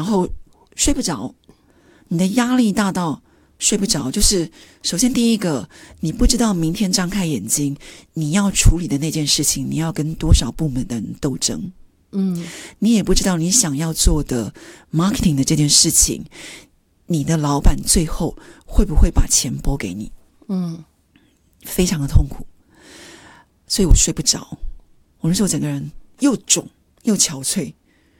然后睡不着，你的压力大到睡不着。就是首先第一个，你不知道明天张开眼睛你要处理的那件事情，你要跟多少部门的人斗争。你也不知道你想要做的 marketing 的这件事情，你的老板最后会不会把钱拨给你。非常的痛苦，所以我睡不着。我那时候整个人又肿又憔悴。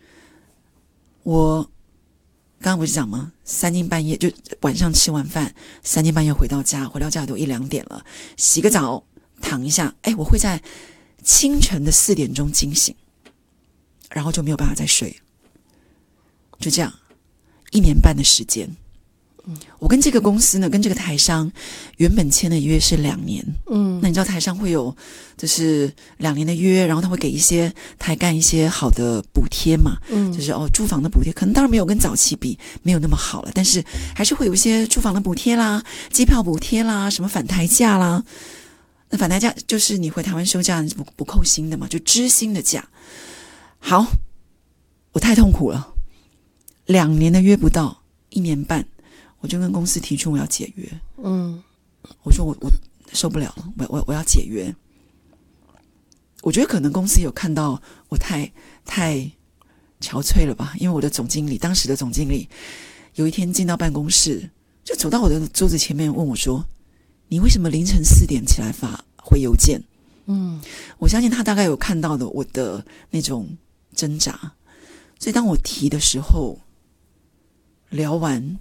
我刚刚不是讲吗？3更半夜就晚上吃完饭，3更半夜回到家都1、2点了，洗个澡躺一下，我会在清晨的4点钟惊醒，然后就没有办法再睡，就这样1年半的时间。我跟这个公司呢，跟这个台商原本签的约是2年。那你知道台商会有就是2年的约，然后他会给一些台干一些好的补贴嘛，就是住房的补贴，可能当然没有跟早期比没有那么好了，但是还是会有一些住房的补贴啦、机票补贴啦、什么返台假啦。那返台假就是你回台湾休假不扣薪的嘛，就知薪的假。好，我太痛苦了，2年的约不到，1年半。我就跟公司提出我要解约。我说我受不了了，我要解约。我觉得可能公司有看到我太憔悴了吧，因为我的当时的总经理有一天进到办公室，就走到我的桌子前面问我说，你为什么凌晨4点起来回邮件？我相信他大概有看到的我的那种挣扎，所以当我提的时候，聊完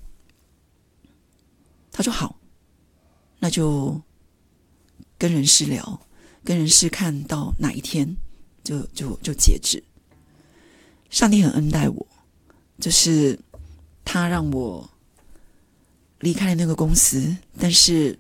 他说好，那就跟人事聊，跟人事看到哪一天就截止。上帝很恩待我，就是他让我离开了那个公司，但是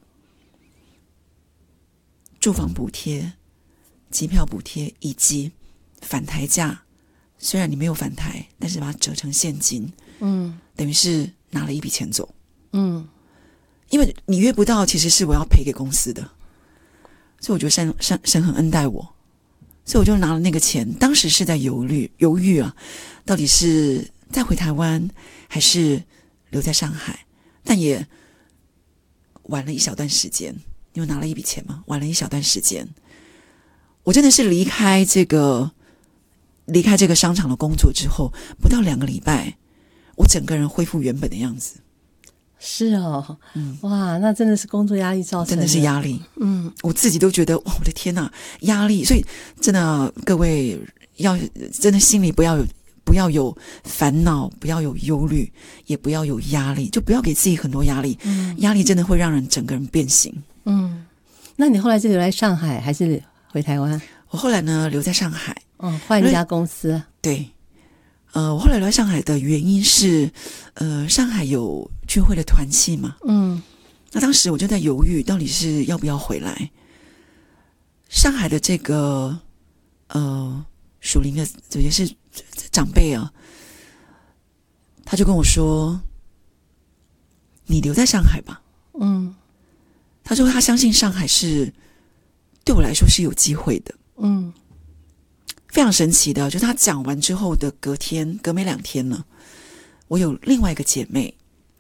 住房补贴、机票补贴以及返台假，虽然你没有返台，但是把它折成现金，等于是拿了一笔钱走。因为你约不到，其实是我要赔给公司的，所以我觉得神很恩待我，所以我就拿了那个钱。当时是在犹豫啊，到底是再回台湾还是留在上海，但也晚了一小段时间，因为拿了一笔钱嘛，晚了一小段时间。我真的是离开这个商场的工作之后，不到2个礼拜，我整个人恢复原本的样子。 是哦，哇，那真的是工作压力造成的， 真的是压力。我自己都觉得哇，我的天哪，压力！所以真的各位要真的心里不要有烦恼，不要有忧虑，也不要有压力，就不要给自己很多压力。压力真的会让人整个人变形。 那你后来是留在上海还是回台湾？ 我后来呢留在上海。 换一家公司。 对。我后来留在上海的原因是，上海有聚会的团契嘛，那当时我就在犹豫，到底是要不要回来。上海的这个属灵的也是长辈啊，他就跟我说，你留在上海吧。他说他相信上海是对我来说是有机会的。非常神奇的，就他讲完之后的隔没2天了，我有另外一个姐妹，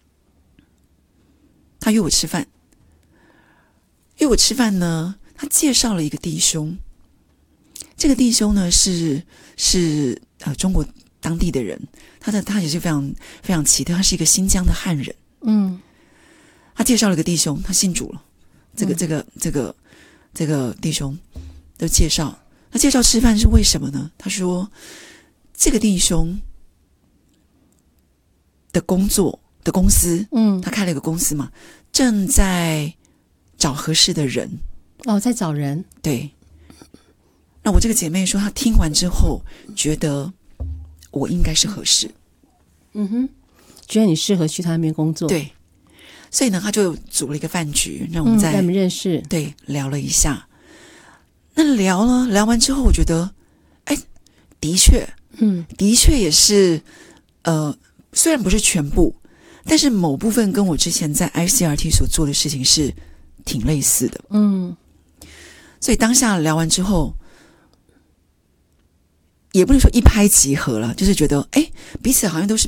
她约我吃饭。呢，她介绍了一个弟兄，这个弟兄呢是中国当地的人，他也是非常非常奇特，他是一个新疆的汉人。他介绍了一个弟兄，他信主了。这个弟兄的介绍。他介绍吃饭是为什么呢？他说这个弟兄的公司，他开了一个公司嘛，正在找合适的人。 在找人。 对。那我这个姐妹说，她听完之后觉得我应该是合适。 觉得你适合去他那边工作。 对。所以呢，他就组了一个饭局，让我们在认识。 对，聊了一下。那聊完之后，我觉得，的确也是，虽然不是全部，但是某部分跟我之前在 ICRT 所做的事情是挺类似的。所以当下聊完之后，也不能说一拍即合了，就是觉得，彼此好像都是